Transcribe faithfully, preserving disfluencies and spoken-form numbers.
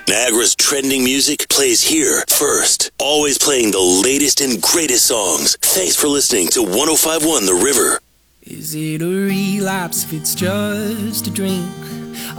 Niagara's trending music plays here first. Always playing the latest and greatest songs. Thanks for listening to one oh five point one The River. Is it a relapse if it's just a drink?